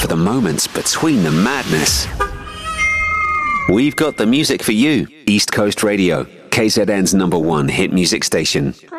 the moments between the madness. We've got the music for you. East Coast Radio, KZN's #1 hit music station.